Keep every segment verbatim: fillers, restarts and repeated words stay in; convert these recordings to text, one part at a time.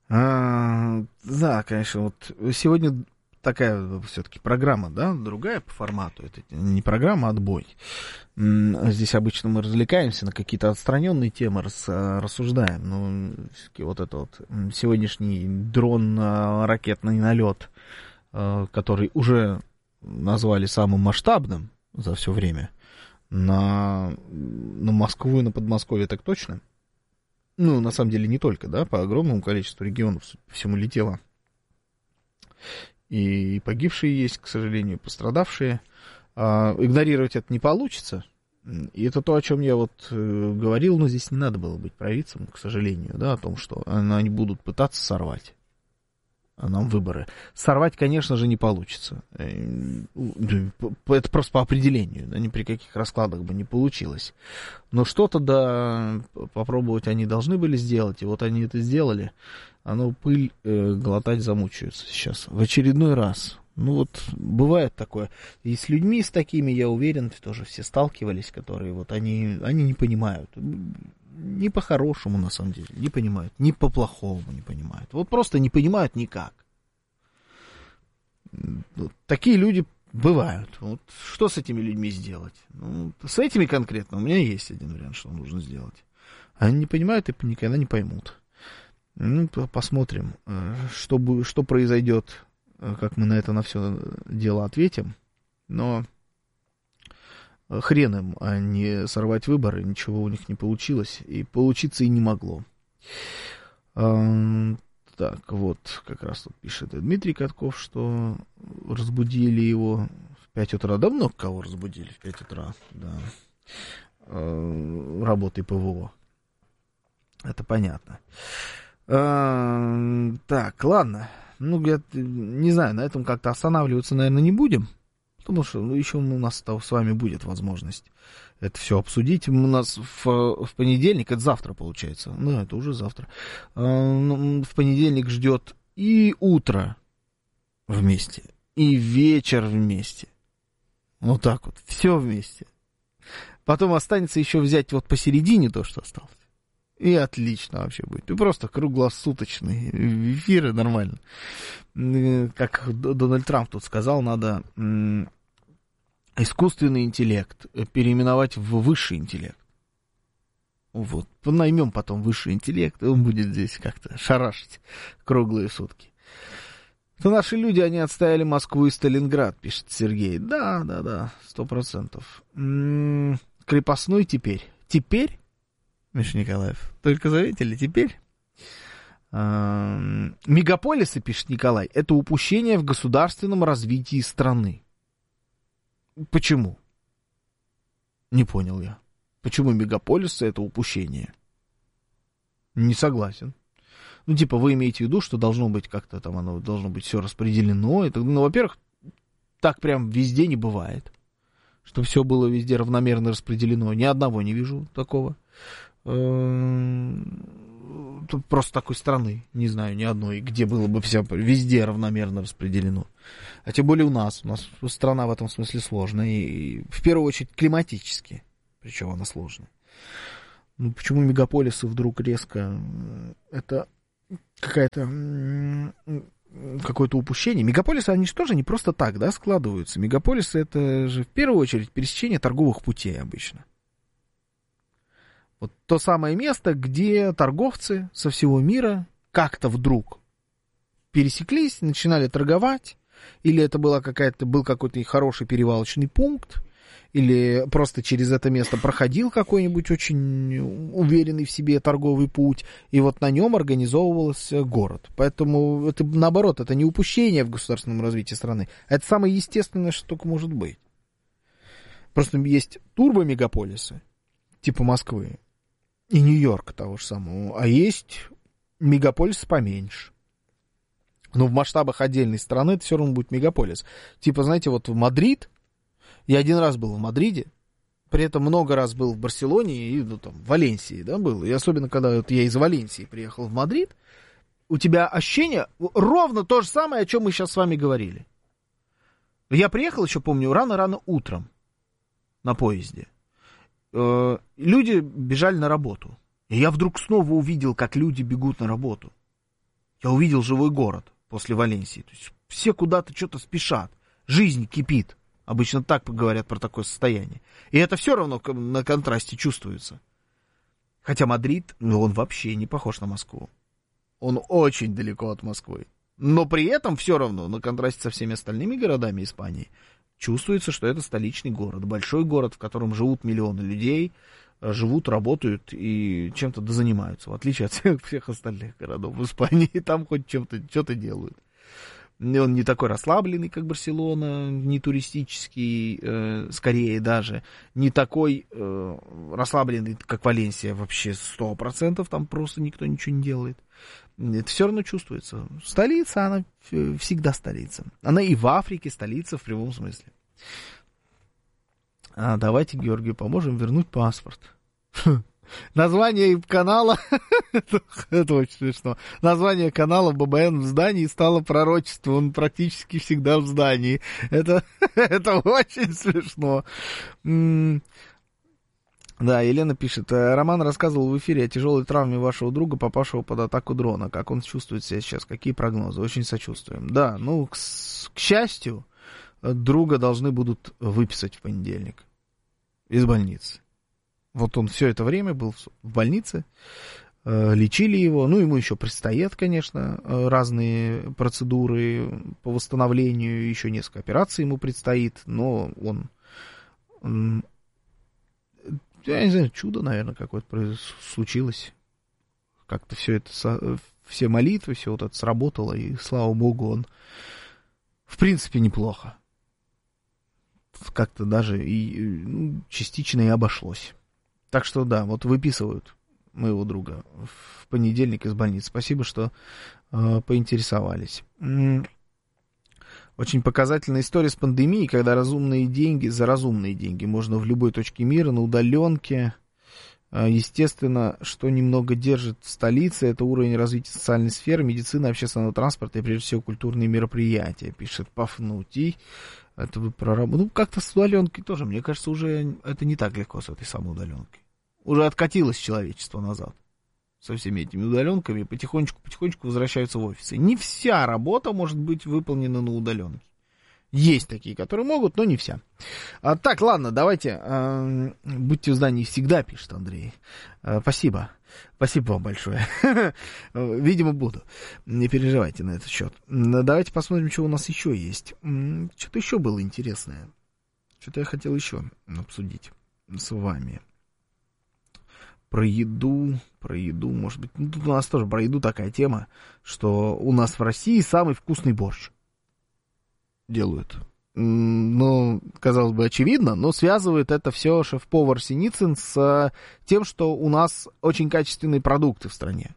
А, да, конечно, вот сегодня такая все-таки программа, да, другая по формату. Это не программа, а отбой. Здесь обычно мы развлекаемся, на какие-то отстраненные темы рас, рассуждаем. Но все-таки вот это вот сегодняшний дрон-ракетный налет, который уже назвали самым масштабным за все время, на, на Москву и на Подмосковье так точно. Ну, на самом деле, не только, да, по огромному количеству регионов по всему летело. И погибшие есть, к сожалению, пострадавшие. А, игнорировать это не получится. И это то, о чем я вот э, говорил, но здесь не надо было быть провидцем, к сожалению, да, о том, что они будут пытаться сорвать нам выборы. Сорвать, конечно же, не получится. Это просто по определению, да, ни при каких раскладах бы не получилось. Но что-то, да, попробовать они должны были сделать, и вот они это сделали. Оно пыль э, глотать замучаются сейчас. В очередной раз. Ну вот, бывает такое. И с людьми, с такими, я уверен, тоже все сталкивались, которые вот они, они не понимают. Не по-хорошему, на самом деле, не понимают. Не по-плохому не понимают. Вот просто не понимают никак. Такие люди бывают. Вот что с этими людьми сделать? Ну, с этими конкретно у меня есть один вариант, что нужно сделать. Они не понимают и никогда не поймут. Ну, посмотрим, что, что произойдет, как мы на это на все дело ответим. Но хрен им, а не сорвать выборы, ничего у них не получилось, и получиться и не могло. А, так, вот, как раз тут пишет Дмитрий Катков, что разбудили его в пять утра. Да много кого разбудили в пять утра, да. А, работой ПВО. Это понятно. А, так, ладно. Ну, я не знаю, на этом как-то останавливаться, наверное, не будем. Потому что ну, еще у нас с вами будет возможность это все обсудить. У нас в, в понедельник, это завтра получается, ну, это уже завтра, в понедельник ждет и утро вместе, и вечер вместе. Вот так вот, все вместе. Потом останется еще взять вот посередине то, что осталось. И отлично вообще будет. И просто круглосуточные эфиры, нормально. Как Дональд Трамп тут сказал, надо искусственный интеллект переименовать в высший интеллект. Вот. Наймем потом высший интеллект, и он будет здесь как-то шарашить круглые сутки. То наши люди, они отстояли Москву и Сталинград, пишет Сергей. Да, да, да, сто процентов. Крепостной теперь. Теперь? Миша Николаев, только заметили, теперь? А, мегаполисы, пишет Николай, это упущение в государственном развитии страны. Почему? Не понял я. Почему мегаполисы это упущение? Не согласен. Ну, типа, вы имеете в виду, что должно быть как-то там, оно должно быть все распределено. Это, ну, во-первых, так прям везде не бывает. Чтобы все было везде равномерно распределено. Ни одного не вижу такого. Тут просто такой страны, не знаю, ни одной, где было бы все везде равномерно распределено. А тем более у нас. У нас страна в этом смысле сложная. И в первую очередь климатически. Причем она сложная. Ну, почему мегаполисы вдруг резко... Это какая-то... какое-то упущение. Мегаполисы, они же тоже не просто так, да, складываются. Мегаполисы — это же в первую очередь пересечение торговых путей обычно. Вот то самое место, где торговцы со всего мира как-то вдруг пересеклись, начинали торговать, или это была какая-то, был какой-то хороший перевалочный пункт, или просто через это место проходил какой-нибудь очень уверенный в себе торговый путь, и вот на нем организовывался город. Поэтому это, наоборот, это не упущение в государственном развитии страны, это самое естественное, что только может быть. Просто есть турбомегаполисы, типа Москвы, и Нью-Йорк того же самого, а есть мегаполис поменьше. Но в масштабах отдельной страны это все равно будет мегаполис. Типа, знаете, вот в Мадрид, я один раз был в Мадриде, при этом много раз был в Барселоне и ну, там, в Валенсии, да, был. И особенно, когда вот, я из Валенсии приехал в Мадрид, у тебя ощущение ровно то же самое, о чем мы сейчас с вами говорили. Я приехал, еще помню, рано-рано утром на поезде. Люди бежали на работу. И я вдруг снова увидел, как люди бегут на работу. Я увидел живой город после Валенсии. То есть все куда-то что-то спешат. Жизнь кипит. Обычно так говорят про такое состояние. И это все равно на контрасте чувствуется. Хотя Мадрид, ну, он вообще не похож на Москву. Он очень далеко от Москвы. Но при этом все равно, на контрасте со всеми остальными городами Испании, чувствуется, что это столичный город. Большой город, в котором живут миллионы людей, живут, работают и чем-то дозанимаются. В отличие от всех, всех остальных городов в Испании. Там хоть чем-то, что-то делают. Он не такой расслабленный, как Барселона, не туристический, э, скорее даже, не такой э, расслабленный, как Валенсия, вообще сто процентов, там просто никто ничего не делает. Это все равно чувствуется. Столица, она всегда столица. Она и в Африке столица в прямом смысле. А давайте Георгию поможем вернуть паспорт. Название канала, это очень смешно, название канала ББН в здании стало пророчеством, он практически всегда в здании. Это, это очень смешно. Да, Елена пишет, Роман рассказывал в эфире о тяжелой травме вашего друга, попавшего под атаку дрона. Как он чувствует себя сейчас? Какие прогнозы? Очень сочувствуем. Да, ну, к, к счастью, друга должны будут выписать в понедельник из больницы. Вот он все это время был в больнице, э, лечили его, ну, ему еще предстоят, конечно, разные процедуры по восстановлению, еще несколько операций ему предстоит, но он, он я не знаю, чудо, наверное, какое-то случилось, как-то все это, все молитвы, все вот это сработало, и, слава богу, он, в принципе, неплохо, как-то даже и ну, частично и обошлось. Так что, да, вот выписывают моего друга в понедельник из больницы. Спасибо, что э, поинтересовались. М-м- Очень показательная история с пандемией, когда разумные деньги за разумные деньги можно в любой точке мира, на удаленке. Э, естественно, что немного держит столица, это уровень развития социальной сферы, медицины, общественного транспорта и, прежде всего, культурные мероприятия, пишет Пафнутий. Это вы про работу. Ну, как-то с удаленкой тоже, мне кажется, уже это не так легко с этой самой удаленкой. Уже откатилось человечество назад со всеми этими удаленками, потихонечку-потихонечку возвращаются в офисы. Не вся работа может быть выполнена на удаленке. Есть такие, которые могут, но не вся. А, так, ладно, давайте. А, будьте в здании всегда, пишет Андрей. А, спасибо. Спасибо вам большое. Видимо, буду. Не переживайте на этот счет. Давайте посмотрим, что у нас еще есть. Что-то еще было интересное. Что-то я хотел еще обсудить с вами. Про еду, про еду, может быть. Ну, тут у нас тоже про еду такая тема, что у нас в России самый вкусный борщ делают. Ну, казалось бы, очевидно, но связывает это все шеф-повар Синицын с тем, что у нас очень качественные продукты в стране.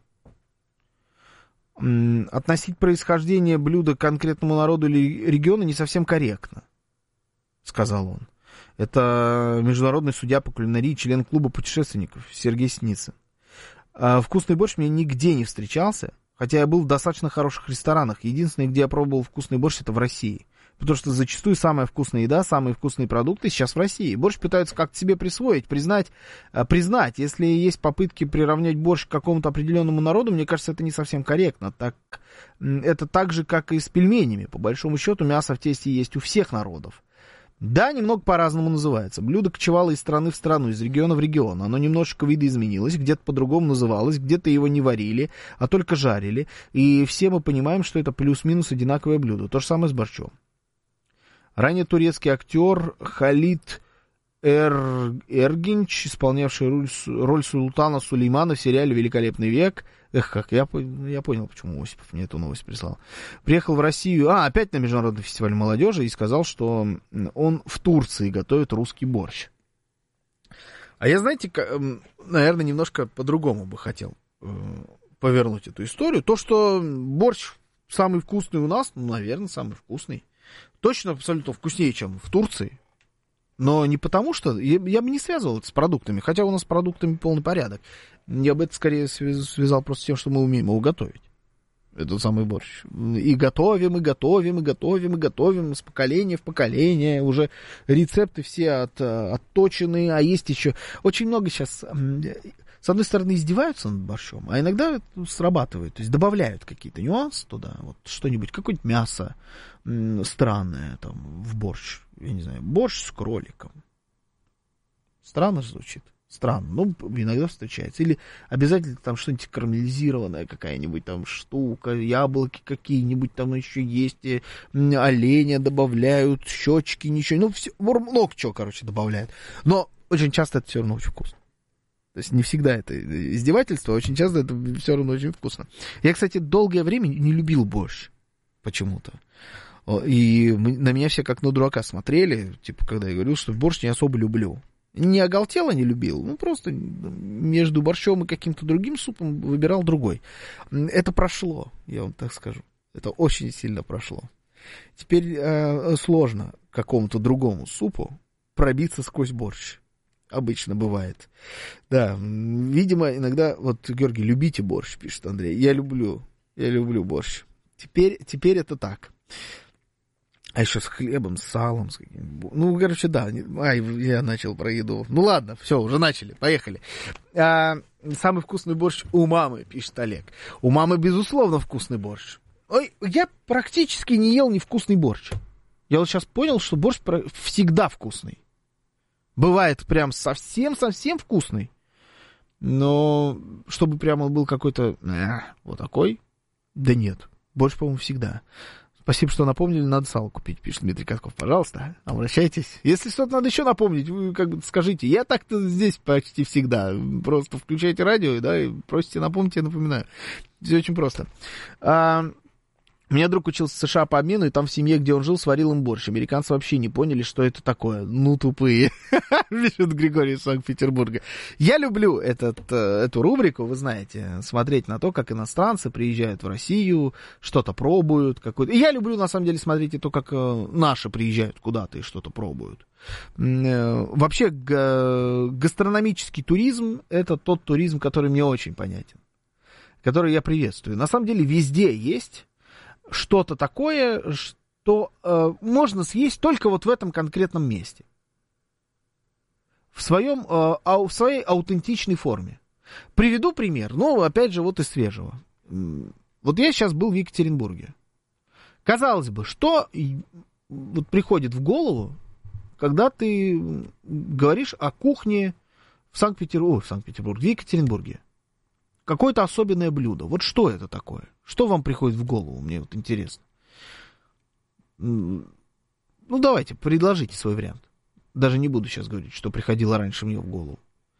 Относить происхождение блюда к конкретному народу или региону не совсем корректно, сказал он. Это международный судья по кулинарии, член клуба путешественников Сергей Синицын. Вкусный борщ мне нигде не встречался, хотя я был в достаточно хороших ресторанах. Единственное, где я пробовал вкусный борщ, это в России. Потому что зачастую самая вкусная еда, самые вкусные продукты сейчас в России. Борщ пытаются как-то себе присвоить, признать, признать. Если есть попытки приравнять борщ к какому-то определенному народу, мне кажется, это не совсем корректно. Так, это так же, как и с пельменями. По большому счету, мясо в тесте есть у всех народов. Да, немного по-разному называется. Блюдо кочевало из страны в страну, из региона в регион. Оно немножечко видоизменилось, где-то по-другому называлось, где-то его не варили, а только жарили. И все мы понимаем, что это плюс-минус одинаковое блюдо. То же самое с борщом. Ранее турецкий актер Халид Эр... Эргинч, исполнявший роль, роль султана Сулеймана в сериале «Великолепный век». Эх, как я, я понял, почему Осипов мне эту новость прислал. Приехал в Россию, а, опять на Международный фестиваль молодежи, и сказал, что он в Турции готовит русский борщ. А я, знаете, наверное, немножко по-другому бы хотел повернуть эту историю. То, что борщ самый вкусный у нас, ну, наверное, самый вкусный. Точно абсолютно вкуснее, чем в Турции. Но не потому что... Я, я бы не связывал это с продуктами, хотя у нас с продуктами полный порядок. Я бы это скорее связал просто с тем, что мы умеем его готовить. Этот самый борщ. И готовим, и готовим, и готовим, и готовим с поколения в поколение. Уже рецепты все от, отточены, а есть еще... Очень много сейчас... с одной стороны, издеваются над борщом, а иногда это срабатывает, то есть добавляют какие-то нюансы туда, вот что-нибудь, какое-нибудь мясо м, странное там в борщ, я не знаю, борщ с кроликом. Странно же звучит. Странно, ну, иногда встречается. Или обязательно там что-нибудь карамелизированное, какая-нибудь там штука, яблоки какие-нибудь там еще есть, оленя добавляют, щечки, ничего, ну, все, много чего, короче, добавляют. Но очень часто это все равно очень вкусно. То есть не всегда это издевательство, а очень часто это все равно очень вкусно. Я, кстати, долгое время не любил борщ почему-то. И на меня все как на дурака смотрели, типа, когда я говорил, что борщ не особо люблю. Не оголтело не любил, ну, просто между борщом и каким-то другим супом выбирал другой. Это прошло, я вам так скажу. Это очень сильно прошло. Теперь э, сложно какому-то другому супу пробиться сквозь борщ. Обычно бывает. Да, видимо, иногда... Вот, Георгий, любите борщ, пишет Андрей. Я люблю, я люблю борщ. Теперь, теперь это так. А еще с хлебом, с салом, с каким-нибудь. Ну, короче, да. Ай, я начал про еду. Ну, ладно, все, уже начали. Поехали. А, самый вкусный борщ у мамы, пишет Олег. У мамы, безусловно, вкусный борщ. Ой, я практически не ел невкусный борщ. Я вот сейчас понял, что борщ всегда вкусный. Бывает прям совсем-совсем вкусный. Но чтобы прямо был какой-то э, вот такой, да нет. Борщ, по-моему, всегда. Спасибо, что напомнили, надо сало купить, пишет Дмитрий Катков. Пожалуйста, обращайтесь. Если что-то надо еще напомнить, вы как бы скажите. Я так-то здесь почти всегда. Просто включайте радио, да, и просите напомнить, я напоминаю. Все очень просто. А, у меня друг учился в США по обмену, и там в семье, где он жил, сварил им борщ. Американцы вообще не поняли, что это такое. Ну, тупые, пишет Григорий из Санкт-Петербурга. Я люблю этот, эту рубрику, вы знаете, смотреть на то, как иностранцы приезжают в Россию, что-то пробуют. Какой-то... И я люблю, на самом деле, смотреть и то, как наши приезжают куда-то и что-то пробуют. Вообще, гастрономический туризм — это тот туризм, который мне очень понятен, который я приветствую. На самом деле, везде есть что-то такое, что э, можно съесть только вот в этом конкретном месте. В, своем, э, ау, в своей аутентичной форме. Приведу пример, ну, опять же, вот из свежего. Вот я сейчас был в Екатеринбурге. Казалось бы, что вот приходит в голову, когда ты говоришь о кухне в Санкт-Петербурге, в Санкт-Петербурге, в Екатеринбурге. Какое-то особенное блюдо. Вот что это такое? Что вам приходит в голову? Мне вот интересно. Ну, давайте, предложите свой вариант. Даже не буду сейчас говорить, что приходило раньше мне в голову.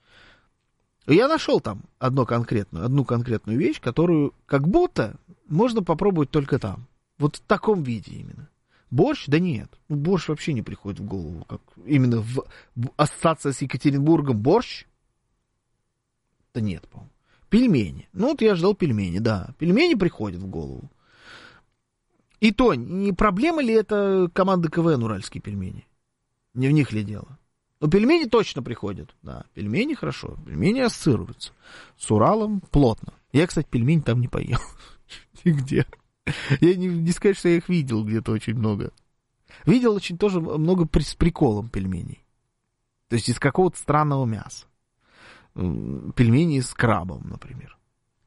Я нашел там одну конкретную, одну конкретную вещь, которую как будто можно попробовать только там. Вот в таком виде именно. Борщ? Да нет. Борщ вообще не приходит в голову. Как именно в, в ассоциация с Екатеринбургом борщ? Да нет, по-моему. Пельмени. Ну, вот я ждал пельмени, да. Пельмени приходят в голову. И то, не проблема ли это команды КВН «Уральские пельмени»? Не в них ли дело? Но пельмени точно приходят. Да, пельмени хорошо. Пельмени ассоциируются. С Уралом плотно. Я, кстати, пельмени там не поел. Нигде. Я не, не сказать, что я их видел где-то очень много. Видел очень тоже много с приколом пельменей. То есть из какого-то странного мяса. Пельмени с крабом, например.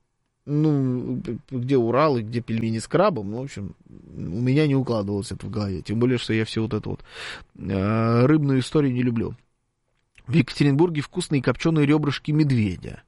Ну, где Урал и где пельмени с крабом, ну, в общем, у меня не укладывалось это в голове. Тем более, что я все вот это вот э, рыбную историю не люблю. В Екатеринбурге вкусные копченые ребрышки медведя.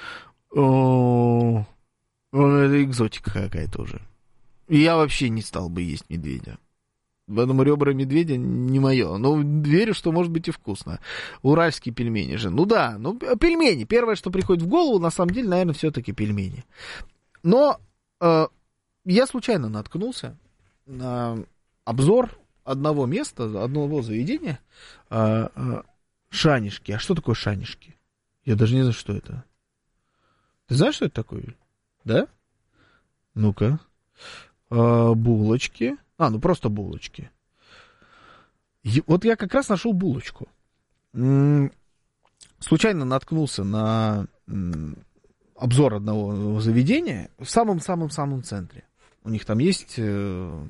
О, это экзотика какая-то уже. И я вообще не стал бы есть медведя. Поэтому ребра медведя не мое. Но верю, что может быть и вкусно. Уральские пельмени же. Ну да, ну пельмени. Первое, что приходит в голову, на самом деле, наверное, все-таки пельмени. Но э, я случайно наткнулся на обзор одного места, одного заведения. Э, э, шанишки. А что такое шанишки? Я даже не знаю, что это. Ты знаешь, что это такое? Да? Ну-ка. Э, булочки. А, ну просто булочки. И вот я как раз нашел булочку. М-м, случайно наткнулся на м- обзор одного заведения в самом-самом-самом центре. У них там есть э-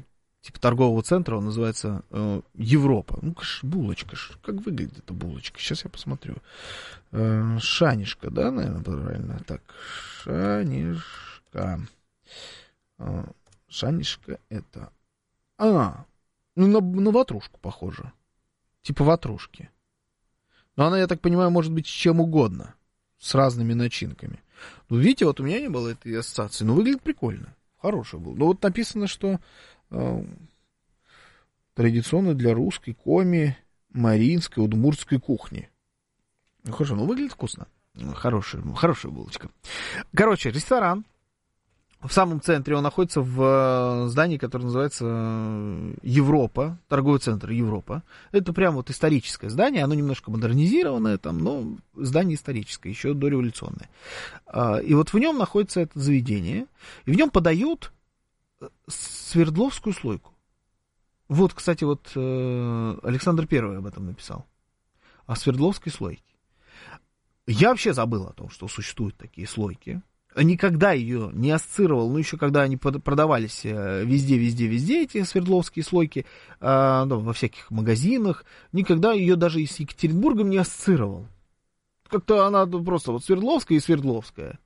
типа торгового центра, он называется э, Европа. Ну-ка ж, булочка ж, как выглядит эта булочка? Сейчас я посмотрю. Э, Шанишка, да, наверное, правильно? Так, Шанишка. Э, Шанишка это... А, ну на, на ватрушку похоже. Типа ватрушки. Но она, я так понимаю, может быть с чем угодно. С разными начинками. Ну, видите, вот у меня не было этой ассоциации. Но выглядит прикольно. Хороший был. Но вот написано, что э, традиционно для русской, коми, маринской, удмуртской кухни. Ну, хорошо, ну выглядит вкусно. Хорошая, хорошая булочка. Короче, ресторан. В самом центре он находится в здании, которое называется Европа, торговый центр Европа. Это прям вот историческое здание, оно немножко модернизированное, там, но здание историческое, еще дореволюционное. И вот в нем находится это заведение, и в нем подают свердловскую слойку. Вот, кстати, вот Александр Первый об этом написал, о свердловской слойке. Я вообще забыл о том, что существуют такие слойки. Никогда ее не ассоциировал, ну, еще когда они продавались везде, везде, везде, эти свердловские слойки, э, ну, во всяких магазинах, никогда ее даже и с Екатеринбургом не ассоциировал. Как-то она просто вот Свердловская и Свердловская.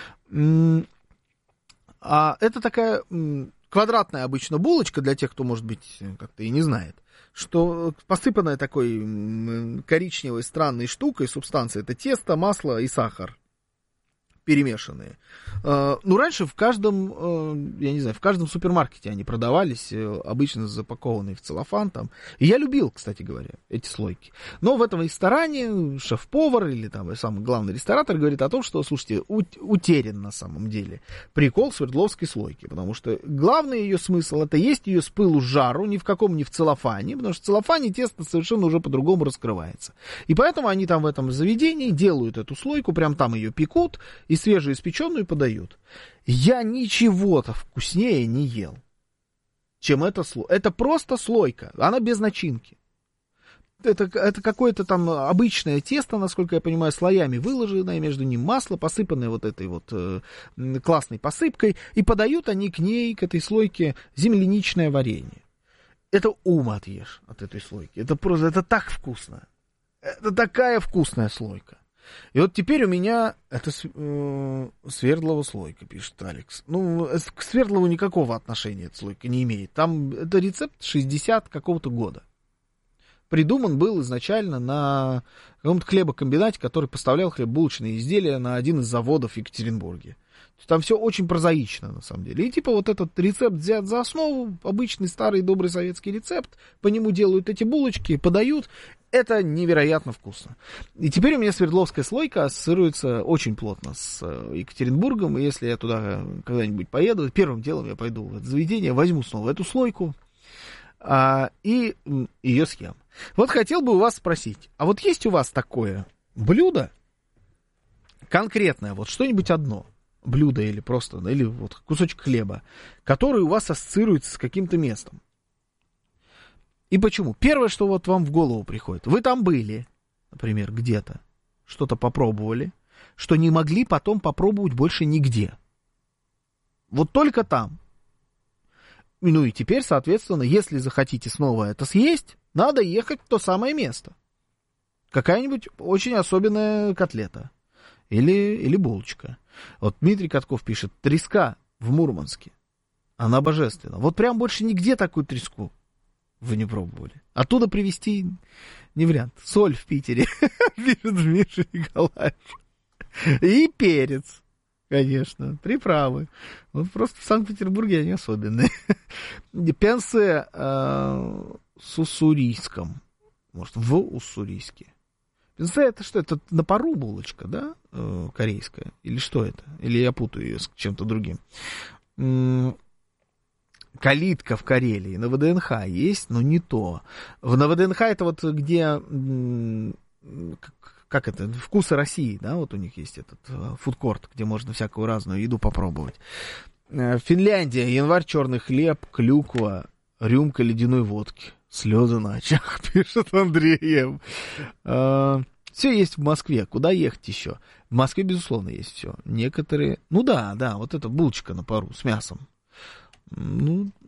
А это такая квадратная обычно булочка, для тех, кто, может быть, как-то и не знает, что посыпанная такой коричневой странной штукой, субстанцией, это тесто, масло и сахар. Перемешанные. Ну, раньше в каждом, я не знаю, в каждом супермаркете они продавались, обычно запакованные в целлофан там. И я любил, кстати говоря, эти слойки. Но в этом ресторане шеф-повар или там самый главный ресторатор говорит о том, что, слушайте, утерян на самом деле прикол свердловской слойки, потому что главный ее смысл — это есть ее с пылу с жару, ни в каком не в целлофане, потому что в целлофане тесто совершенно уже по-другому раскрывается. И поэтому они там в этом заведении делают эту слойку, прям там ее пекут, и свежеиспеченную подают. Я ничего-то вкуснее не ел, чем эта слойка. Это просто слойка, она без начинки. Это, это какое-то там обычное тесто, насколько я понимаю, слоями выложенное, между ним масло, посыпанное вот этой вот э, классной посыпкой, и подают они к ней, к этой слойке, земляничное варенье. Это ум отъешь от этой слойки. Это просто, это так вкусно. Это такая вкусная слойка. И вот теперь у меня это э, Свердлова слойка, пишет Алекс. Ну, к Свердлову никакого отношения эта слойка не имеет. Там это рецепт шестидесятого какого-то года. Придуман был изначально на каком-то хлебокомбинате, который поставлял хлебобулочные изделия на один из заводов в Екатеринбурге. Там все очень прозаично, на самом деле. И типа вот этот рецепт взят за основу, обычный старый добрый советский рецепт, по нему делают эти булочки, подают. Это невероятно вкусно. И теперь у меня свердловская слойка ассоциируется очень плотно с Екатеринбургом. И если я туда когда-нибудь поеду, первым делом я пойду в это заведение, возьму снова эту слойку а, и ее съем. Вот хотел бы у вас спросить, а вот есть у вас такое блюдо, конкретное, вот что-нибудь одно, блюдо или просто, или вот кусочек хлеба, который у вас ассоциируется с каким-то местом? И почему? Первое, что вот вам в голову приходит. Вы там были, например, где-то, что-то попробовали, что не могли потом попробовать больше нигде. Вот только там. Ну и теперь, соответственно, если захотите снова это съесть, надо ехать в то самое место. Какая-нибудь очень особенная котлета. Или, или булочка. Вот Дмитрий Катков пишет, треска в Мурманске. Она божественна. Вот прям больше нигде такую треску вы не пробовали. Оттуда привезти не вариант. Соль в Питере, пишет Миша Николаев. И перец, конечно, приправы. Вот просто в Санкт-Петербурге они особенные. Пенсе э, с уссурийском. Может, в уссурийске. Пенсе это что? Это на пару булочка, да? Э, корейская. Или что это? Или я путаю ее с чем-то другим. Калитка в Карелии, на ВДНХ есть, но не то. На ВДНХ это вот где, как это, Вкусы России, да, вот у них есть этот фудкорт, где можно всякую разную еду попробовать. Финляндия, январь, черный хлеб, клюква, рюмка ледяной водки, слезы на очах, пишет Андреев. Все есть в Москве, куда ехать еще? В Москве, безусловно, есть все. Некоторые, ну да, да, вот эта булочка на пару с мясом. Ну,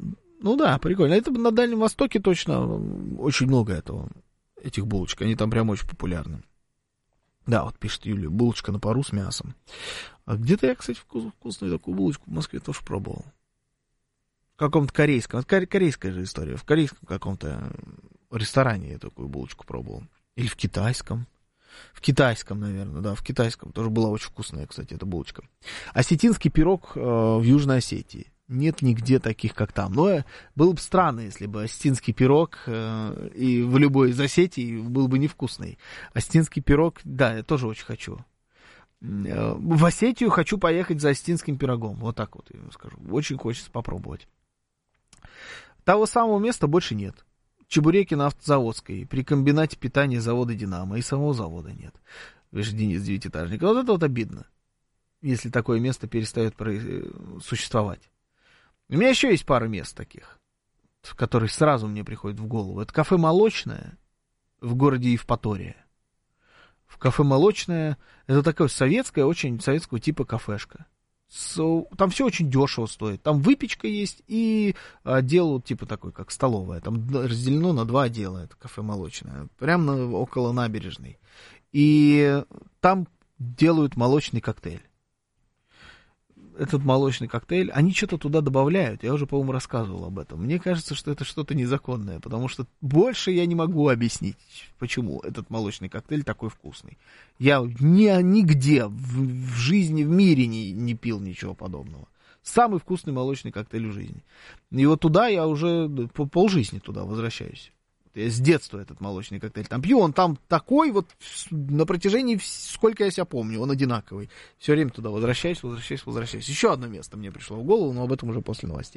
Ну да, прикольно. Это на Дальнем Востоке точно очень много этого, этих булочек. Они там прям очень популярны. Да, вот пишет Юлия, булочка на пару с мясом. А где-то я, кстати, вкусную такую булочку в Москве тоже пробовал. В каком-то корейском. Это корейская же история. В корейском каком-то ресторане я такую булочку пробовал. Или в китайском. В китайском, наверное, да, в китайском. Тоже была очень вкусная, кстати, эта булочка. Осетинский пирог э, в Южной Осетии. Нет нигде таких, как там. Но было бы странно, если бы осетинский пирог э, и в любой из Осетий был бы невкусный. Осетинский пирог, да, я тоже очень хочу. Э, в Осетию хочу поехать за осетинским пирогом. Вот так вот я вам скажу. Очень хочется попробовать. Того самого места больше нет. Чебуреки на Автозаводской, при комбинате питания завода «Динамо», и самого завода нет. Вы же Денис Девятиэтажник. Вот это вот обидно, если такое место перестает существовать. У меня еще есть пара мест таких, которые сразу мне приходят в голову. Это кафе «Молочное» в городе Евпатория. В кафе «Молочное» это такое советское, очень советского типа кафешка. So, там все очень дешево стоит. Там выпечка есть и отдел типа такой, как столовая. Там разделено на два отдела. Это кафе «Молочное». Прямо на, около набережной. И там делают молочный коктейль. Этот молочный коктейль, они что-то туда добавляют. Я уже, по-моему, рассказывал об этом. Мне кажется, что это что-то незаконное, потому что больше я не могу объяснить, почему этот молочный коктейль такой вкусный. Я ни, нигде в, в жизни, в мире не, не пил ничего подобного. Самый вкусный молочный коктейль в жизни. И вот туда я уже полжизни туда возвращаюсь. Я с детства этот молочный коктейль там пью, он там такой вот на протяжении, сколько я себя помню, он одинаковый. Все время туда возвращаюсь, возвращаюсь, возвращаюсь. Еще одно место мне пришло в голову, но об этом уже после новостей.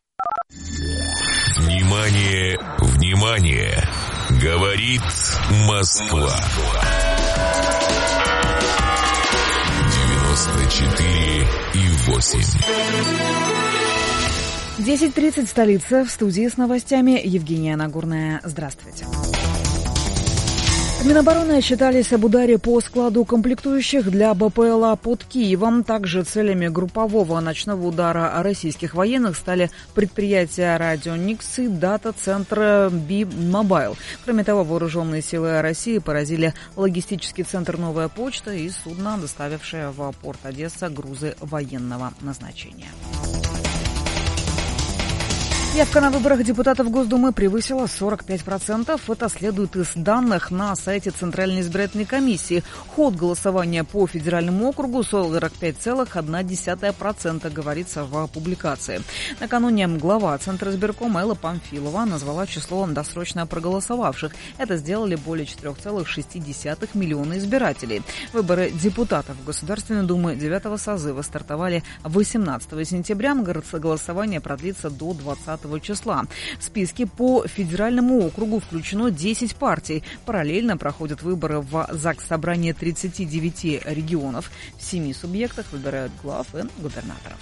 Внимание, внимание! Говорит Москва. девяносто четыре и восемь. десять тридцать, столица, в студии с новостями Евгения Нагорная. Здравствуйте. В Минобороны отчитались об ударе по складу комплектующих для БПЛА под Киевом. Также целями группового ночного удара российских военных стали предприятия «Радионикс» и дата-центр «Би-Мобайл». Кроме того, вооруженные силы России поразили логистический центр «Новая почта» и судно, доставившее в порт Одесса грузы военного назначения. Явка на выборах депутатов Госдумы превысила сорок пять процентов. Это следует из данных на сайте Центральной избирательной комиссии. Ход голосования по федеральному округу сорок пять целых одна десятая процента, говорится в публикации. Накануне глава Центра избиркома Элла Памфилова назвала число досрочно проголосовавших. Это сделали более четыре целых шесть десятых миллиона избирателей. Выборы депутатов Государственной Думы девятого созыва стартовали восемнадцатого сентября. Голосование продлится до двадцатого числа. В списке по федеральному округу включено десять партий. Параллельно проходят выборы в Заксобрание тридцати девяти регионов. В семи субъектах выбирают глав и губернаторов.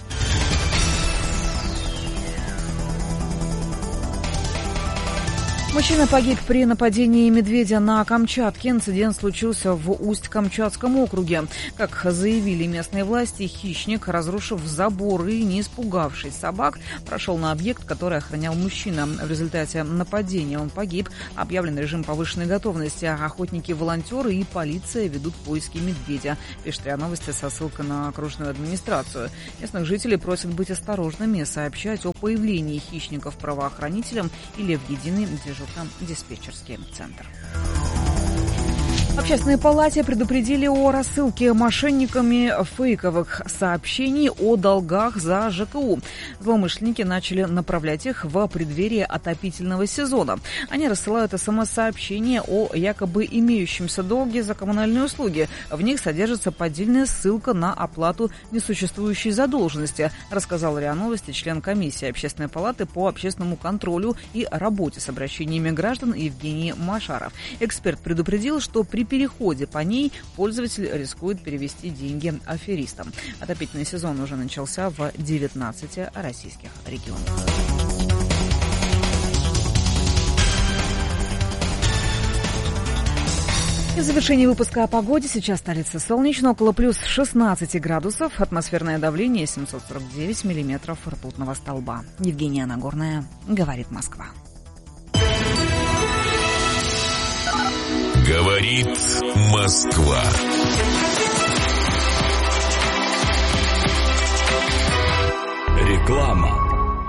Мужчина погиб при нападении медведя на Камчатке. Инцидент случился в Усть-Камчатском округе. Как заявили местные власти, хищник, разрушив забор и не испугавшись собак, прошел на объект, который охранял мужчина. В результате нападения он погиб. Объявлен режим повышенной готовности. Охотники-волонтеры и полиция ведут поиски медведя. Пишет РИА Новости со ссылкой на окружную администрацию. Местных жителей просят быть осторожными, сообщать о появлении хищников правоохранителям или в единый дежурный диспетчерский центр. В Общественной палате предупредили о рассылке мошенниками фейковых сообщений о долгах за ЖКУ. Злоумышленники начали направлять их в преддверии отопительного сезона. Они рассылают СМС-сообщения о якобы имеющемся долге за коммунальные услуги. В них содержится поддельная ссылка на оплату несуществующей задолженности, рассказал РИА Новости член комиссии Общественной палаты по общественному контролю и работе с обращениями граждан Евгений Машаров. Эксперт предупредил, что при переходе по ней пользователь рискует перевести деньги аферистам. Отопительный сезон уже начался в девятнадцати российских регионах. И в завершении выпуска о погоде. Сейчас столица солнечно, около плюс шестнадцать градусов. Атмосферное давление семьсот сорок девять миллиметров ртутного столба. Евгения Нагорная, говорит Москва. Говорит Москва. Реклама.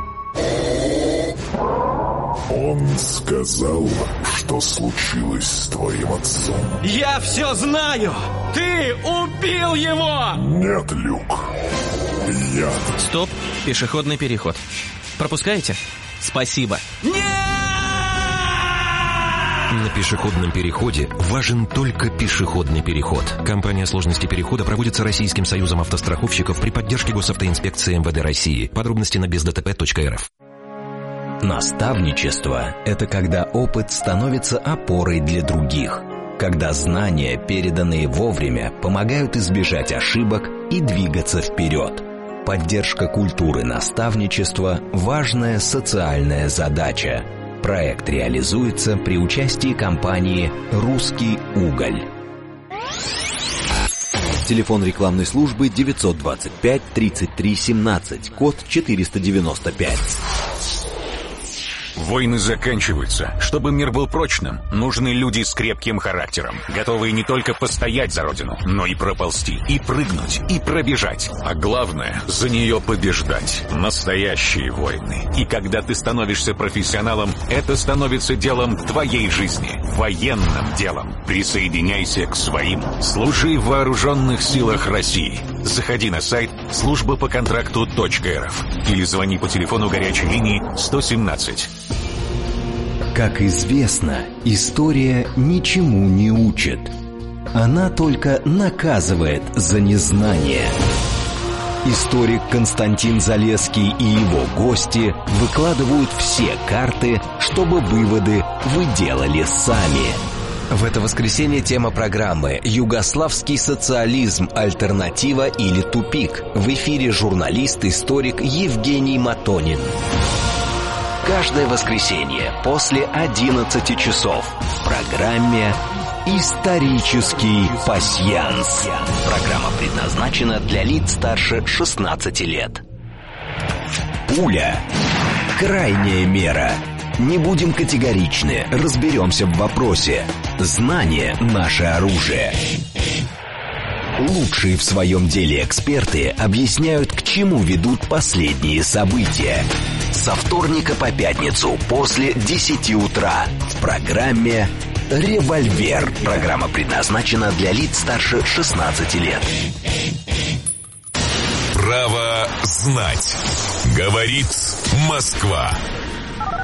Он сказал, что случилось с твоим отцом. Я все знаю! Ты убил его! Нет, Люк. Я... Стоп, пешеходный переход. Пропускаете? Спасибо. Нет! На пешеходном переходе важен только пешеходный переход. Компания сложности перехода проводится Российским союзом автостраховщиков при поддержке госавтоинспекции эм вэ дэ России. Подробности на без дэ тэ пэ точка эр эф. Наставничество – это когда опыт становится опорой для других. Когда знания, переданные вовремя, помогают избежать ошибок и двигаться вперед. Поддержка культуры наставничества – важная социальная задача. Проект реализуется при участии компании «Русский уголь». Телефон рекламной службы девятьсот двадцать пять тридцать три семнадцать, код четыреста девяносто пять. Войны заканчиваются. Чтобы мир был прочным, нужны люди с крепким характером, готовые не только постоять за родину, но и проползти, и прыгнуть, и пробежать. А главное, за нее побеждать. Настоящие войны. И когда ты становишься профессионалом, это становится делом твоей жизни. Военным делом. Присоединяйся к своим. Служи в вооруженных силах России. Заходи на сайт служба по контракту точка эр эф или звони по телефону горячей линии сто семнадцать. Как известно, история ничему не учит. Она только наказывает за незнание. Историк Константин Залесский и его гости выкладывают все карты, чтобы выводы вы делали сами. В это воскресенье тема программы «Югославский социализм. Альтернатива или тупик». В эфире журналист-историк Евгений Матонин. Каждое воскресенье после одиннадцати часов в программе «Исторический пасьянс». Программа предназначена для лиц старше шестнадцати лет. Пуля. Крайняя мера. Не будем категоричны, разберемся в вопросе. Знание – наше оружие. Лучшие в своем деле эксперты объясняют, к чему ведут последние события. Со вторника по пятницу после десяти утра в программе «Револьвер». Программа предназначена для лиц старше шестнадцати лет. Право знать. Говорит Москва.